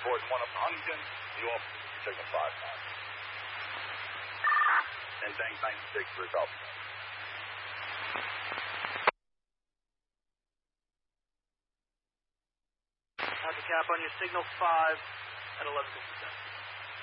report 1 up to Huntington. You officer signal 5 now. And bang 96 for his officer. Have the cap on your signal 5 at 11:57.